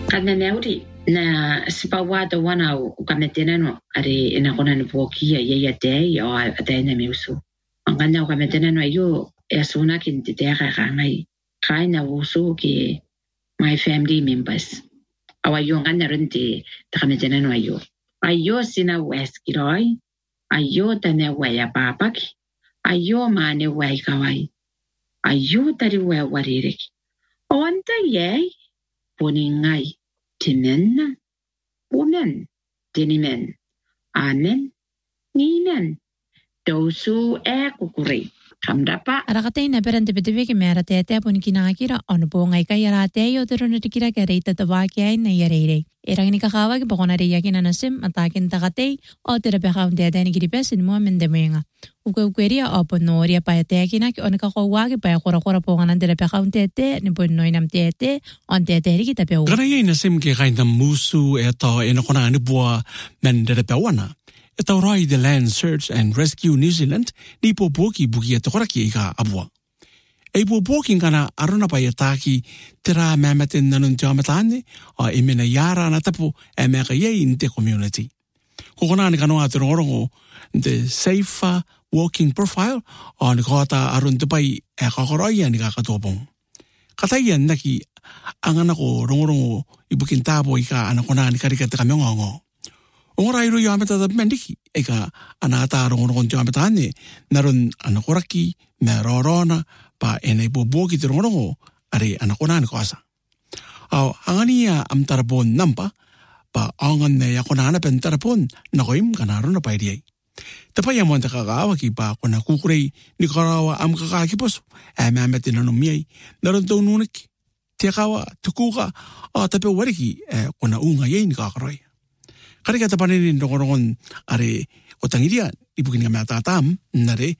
Kana neuri na sipawado wana ukametena no ari inakona ni pokia yeye te o atena miusu. Angana ukametena no ayo esuna kintitera kangai. Kaina usu ki my family members. Awayo ngana rente takametena no ayo. Ayo sina west kiroi. Ayo tane waya papaki. Ayo mane wai kawai. Ayo tari waya waririk. Onta ye poningai. Timen, woman, dinimen, amen, nimen, dosu kukuri. Kamdapa. Arakatay na perante peteveke mera tete pun kinakira on po ngai kay yarate yo tero na tikira kare tatawaki ay na yarere. Erang ni kakawa ki pokona re yakin anasim atakin takatay o tera pekam tete ni kiripesin mo mendemenga. Ukweria o ponoria pa tete na ki on kakawa ki pa kora po ngana tera pekam tete ni ponoy nam tete on tete ri kita pe. Garaya nasim ke kain musu eto enokona ni bua mendere pewana. Ito rai the Land Search and Rescue New Zealand ni po buki ito koraki ika abua. E po buki kana aruna pa yataki tira mamatin nanun tiamatane o imena yara na tapo e meka ye in te community. Kukuna ni kanoa tirongorongo the Safer Walking Profile o ni kota arun tupai e kakoroya ni kakatopong. Katayan naki ang anako rongorongo ibukin tabo ika anakona ni karikata kamyongongo. Ongorairu yameta da mendiki eka anata rongoron yametane naron anakoraki merorona pa ene boboki tirongo are anakona ni koasa. Au angania am tarapon nampa pa angan ne yakona na pen tarapon nakoim kanaro na pairiai. Tapaya mo ta kagawa ki pa kona kukurei ni karawa am kakaki pos mamete no miai naron to nunik tiakawa tukuka tape wariki kona unga ye ni kakaroi. Karika tapanin rongorongon are otangiria ibukin nga matatam nare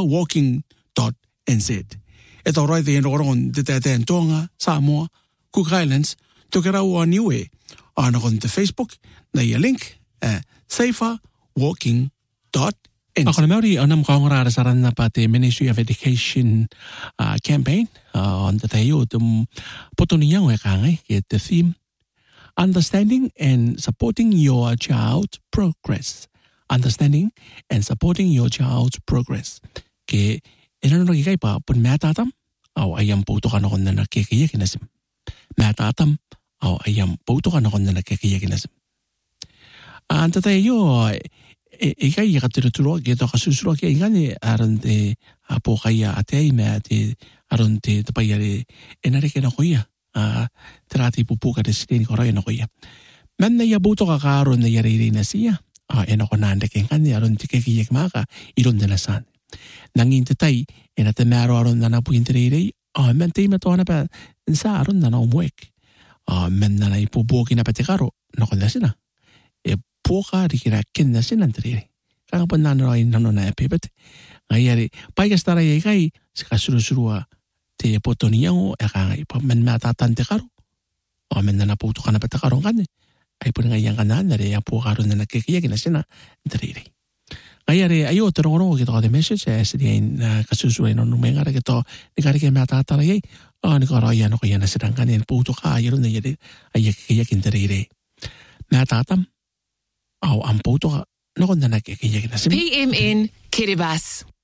saferwalking.nz. Ito rai te rongorongon te Tonga, Samoa, Cook Islands, tokerawa niwe anakon te Facebook na link saferwalking.nz. Ako na mauri anam kaongrara saran na pati Ministry of Education campaign on the tayo tum potoniang wekangay ke the theme Understanding and supporting your child's progress. Understanding and supporting your child's progress. Ke inano nagigay pa pun matatam aw ayam po to kanakon na nakikiyak inasim. Matatam aw ayam po to kanakon na nakikiyak inasim. Anta tayo ikay yakatuturo kito kasusuro kaya ingani aron te po kaya atay mati aron te tapayari enarike na kuya. Terati pupuka de sini korai no kuya. Men na yabuto kakaron na yariri na siya. Eno ko nanda keng kanya aron tikikiyek maka iron na nasan. Nangin tatay enatemaro aron na napuintiriri. Men tayo mato na pa sa aron na naumuek. Men na ipubuki na patikaro no kunda sina. Puka dikirakin na sinantiriri. Kakapan na naroy nano na epipet. Ngayari payas taray kay sikasurusurua te potoniang ekangay pa men matatante karo o men na naputo ka na patakaron kan ay po ngayang kanan na rin po karon na nakikiyagin na sina dariri kaya rin ayo terong kito ka de message sediain na kasusuay no numengara kito ni kari kay matataray ni karayan o kaya na sidang kanin puto ka ayo na yari ay kikiyagin dariri matatam aw ang puto ka no kung na nakikiyagin na sina PMN Kiribati.